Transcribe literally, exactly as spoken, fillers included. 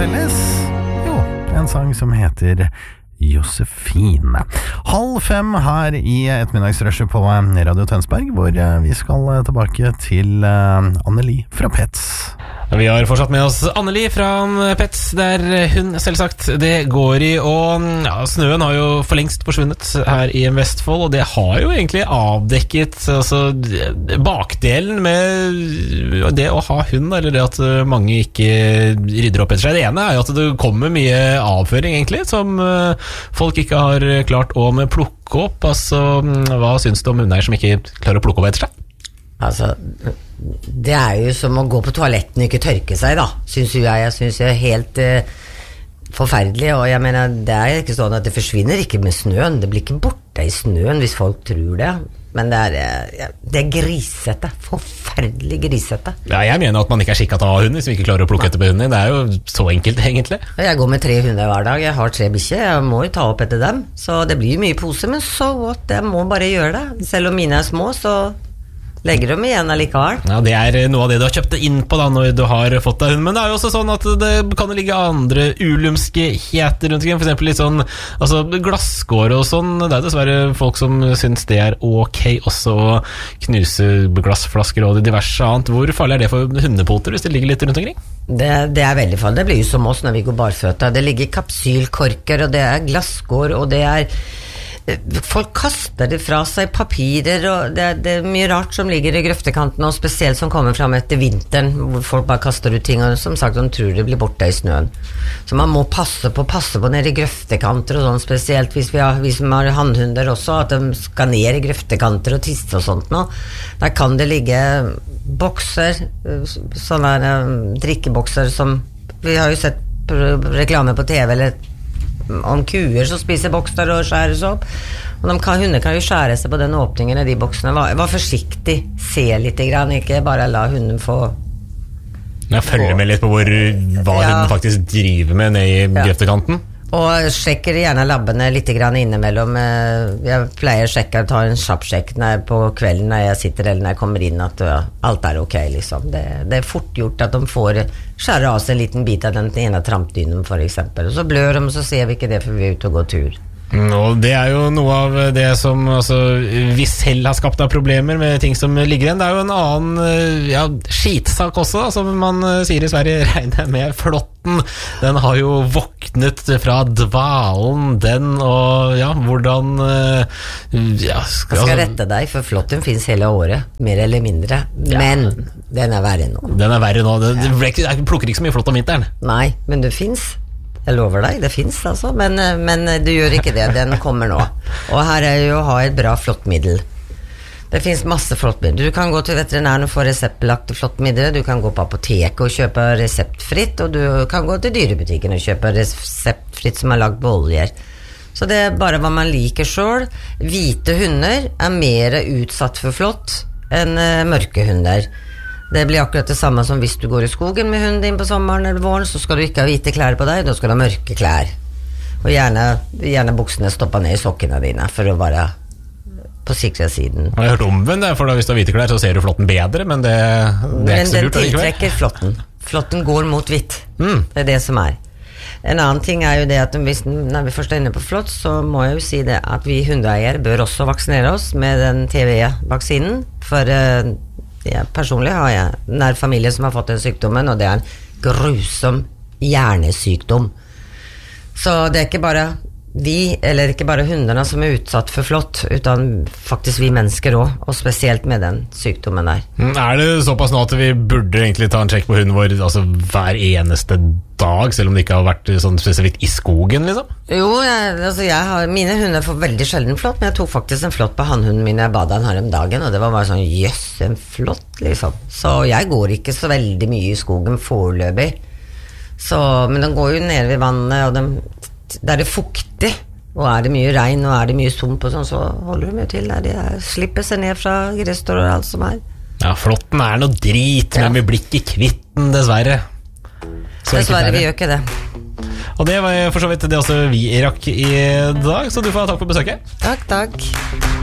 Marcellus? Jo, en sang som heter Josefine. Halv fem her i ettermiddagsrushet på Radio Tønsberg, hvor vi skal tilbake til Anneli fra Pets. Vi har fortsatt med oss Anneli fra Pets, der hun selvsagt det går i, og ja, snøen har jo for lengst forsvunnet her i Vestfold, og det har jo egentlig avdekket altså, bakdelen med det å ha hund, eller det at mange ikke rydder opp etter seg. Det ene er jo at det kommer mye avføring egentlig, som folk ikke har klart å plukke opp. Altså, hva synes du om hundeeier som ikke klarer å plukke opp etter seg? Altså, det er jo som å gå på toaletten og ikke tørke seg da, synes jeg. Jeg synes det er helt uh, forferdelig, og jeg mener, det er ikke sånn at det forsvinner ikke med snøen. Det blir ikke borte i snøen hvis folk tror det. Men det er, uh, det er grisete, forferdelig grisete. Ja, jeg mener at man ikke er skikket til å ha hund hvis vi ikke klarer å plukke etter på hunden. Det er jo så enkelt egentlig. Jeg går med tre hunder hver dag, jeg har tre bikkjer, jeg må jo ta opp etter dem. Så det blir jo mye pose, men så what, jeg må bare gjøre det. Selv om mine er små, så legger dem igjen allikevel. Ja, det er noe av det du har kjøpt inn på da, når du har fått deg hund. Men det er jo også sånn at det kan ligge andre ulumske heter rundt omkring. For eksempel litt sånn altså, glasskår og sånn. Det er dessverre folk som synes det er ok også å knuse glassflasker og diverse annet. Hvor farlig er det for hundepoter hvis det ligger litt rundt omkring? Det, det er veldig farlig. Det blir jo som oss når vi går barføtter. Det ligger kapsylkorker, og det er glasskår, og det er folk kaster det fra seg, papirer, og det er, det er mye rart som ligger i grøftekanten, og spesielt som kommer frem etter vinteren, hvor folk bare kaster ut ting, og som sagt, de tror det blir borte i snøen. Så man må passe på, passe på nede i grøftekanter og sånn, spesielt hvis vi har, vi som har handhunder også, at de skal ned i grøftekanter og tisse og sånt nå. Der kan det ligge bokser, sånne um, drikkebokser som, vi har jo sett reklame på T V, eller om kuer som spiser bokser og skjæres opp, og de kan, hunder kan jo skjære seg på den åpningen i de boksene. Var, var forsiktig, se litt grann, ikke bare la hunden få jeg følger med litt på hvor, hva ja. Hunden faktisk driver med ned i ja. Grøftekanten. Og sjekker gjerne labbene litt grann innimellom. Jeg pleier å sjekke, ta en kjappsjekk på kvelden når jeg sitter eller når jeg kommer inn, at ja, alt er ok liksom. Det, det er fort gjort at de får skjære av seg en liten bit av den ene trampdynen for eksempel, og så blør de, så ser vi ikke det for vi er ute og går tur. Og det er jo noe av det som altså, vi selv har skapt av problemer med ting som ligger igjen. Det er jo en annen ja, skitsak også da, som man sier i Sverige, regner med flåtten. Den har jo våknet fra dvalen, den, og ja, hvordan ja, skal, jeg skal rette deg, for flåtten finnes hele året, mer eller mindre, ja. Men den er verre nå. Den er verre nå, det, det, jeg plukker ikke så mye flått om vinteren. Nei, men det finnes. Jeg lover deg, det finnes altså, men, men du gjør ikke det, den kommer nå. Og her er jo å ha et bra flåttmiddel. Det finnes masse flåttmiddel. Du kan gå til veterinæren og få reseptbelagte flåttmidler, du kan gå på apoteket og kjøpe reseptfritt, og du kan gå til dyrebutikken og kjøpe reseptfritt som er lagt på oljer. Så det er bare hva man liker selv. Hvite hunder er mer utsatt for flått enn mørke hunder. Det blir akkurat det samme som hvis du går i skogen med hunden din på sommeren eller våren, så skal du ikke ha hvite klær på deg, da skal du ha mørke klær. Og gjerne, gjerne buksene stoppa ned i sokkene dine for å være på sikre siden. Jeg har hørt omvendt, for da hvis du har hvite klær så ser du flåtten bedre, men det, det er ikke så lurt. Men den tiltrekker flåtten. Flåtten går mot hvitt. Mm. Det er det som er. En annen ting er jo det at hvis, når vi først er inne på flått, så må jeg jo si det at vi hundeeier bør også vaksinere oss med den T V-vaksinen, for ja, personlig har jeg nær familie som har fått den sykdommen, og det er en grusom hjernesykdom. Så det er ikke bare vi, eller ikke bare hundene som er utsatt for flått, utan faktisk vi mennesker også, og spesielt med den sykdommen der. Er det såpass nå at vi burde egentlig ta en sjekk på hunden vår altså, hver eneste dag, selv om det ikke har vært sånn spesifikt i skogen, liksom? Jo, jeg, altså jeg har, mine hunder får veldig sjelden flått, men jeg tok faktisk en flått på hannhunden min jeg badet han her om dagen, og det var bare sånn, jøss, en flått, liksom. Så jeg går ikke så veldig mye i skogen foreløpig. Så, men de går jo ned ved vannet, og de, der det er fuktig, og er det mye regn, og er det mye sump og sånn, så holder de jo til der de er, slipper seg ned fra gresstår og alt som er. Ja, flåtten er noe drit, ja. Men vi blir ikke kvitt den, dessverre. Så dessverre, vi gjør ikke det. Og det var for så vidt det også vi rakk i dag, så du får ha takk for besøket. Takk, takk.